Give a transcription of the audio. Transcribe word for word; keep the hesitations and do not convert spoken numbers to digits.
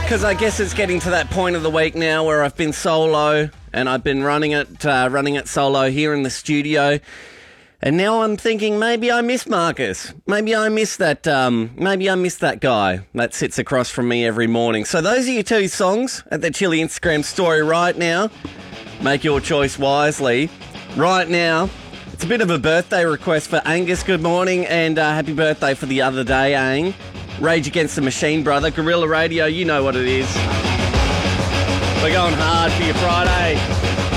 because I guess it's getting to that point of the week now where I've been solo and I've been running it, uh, running it solo here in the studio. And now I'm thinking maybe I miss Marcus. Maybe I miss that. Um, maybe I miss that guy that sits across from me every morning. So those are your two songs at the Chili Instagram story right now. Make your choice wisely. Right now, it's a bit of a birthday request for Angus. Good morning and uh, happy birthday for the other day, Ang. Rage Against the Machine, brother. Guerrilla Radio, you know what it is. We're going hard for your Friday.